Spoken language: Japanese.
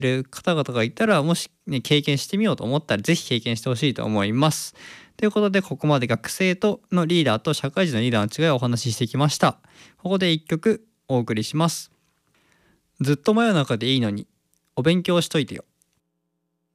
る方々がいたら、もし、ね、経験してみようと思ったらぜひ経験してほしいと思います。ということで、ここまで学生のリーダーと社会人のリーダーの違いをお話ししてきました。ここで一曲お送りします。ずっと真夜中でいいのにお勉強しといてよ。